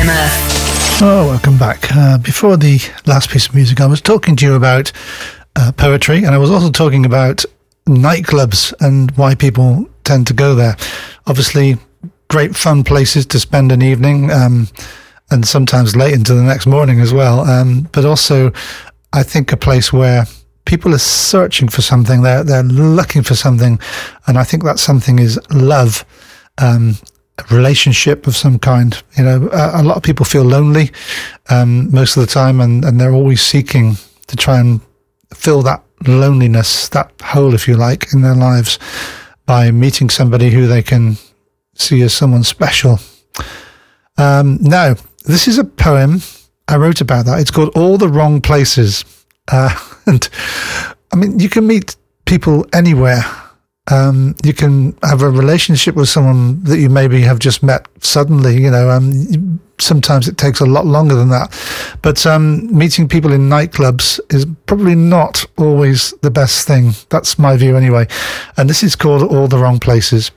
Oh, welcome back. Before the last piece of music, I was talking to you about poetry, and I was also talking about nightclubs and why people tend to go there. Obviously, great fun places to spend an evening, and sometimes late into the next morning as well. But also, I think a place where people are searching for something, they're looking for something, and I think that something is love. A relationship of some kind. You know, a lot of people feel lonely most of the time, and they're always seeking to try and fill that loneliness, that hole, if you like, in their lives by meeting somebody who they can see as someone special. Now, this is a poem I wrote about that. It's called All the Wrong Places. And I mean, you can meet people anywhere. You can have a relationship with someone that you maybe have just met suddenly, you know, sometimes it takes a lot longer than that. But meeting people in nightclubs is probably not always the best thing. That's my view anyway. And this is called All the Wrong Places.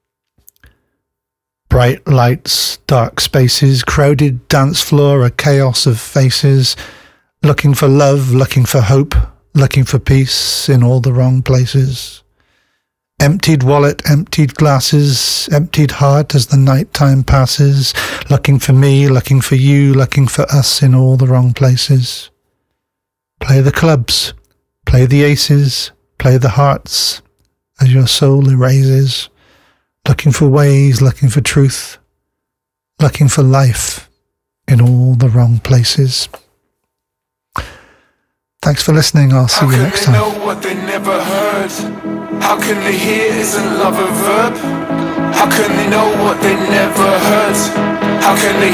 Bright lights, dark spaces, crowded dance floor, a chaos of faces, looking for love, looking for hope, looking for peace in all the wrong places. Emptied wallet, emptied glasses, emptied heart as the night time passes, looking for me, looking for you, looking for us in all the wrong places. Play the clubs, play the aces, play the hearts as your soul erases, looking for ways, looking for truth, looking for life in all the wrong places. Thanks for listening. I'll see you next time. How can they know what they never heard? How can they hear isn't love a verb? How can they know what they never heard? How can they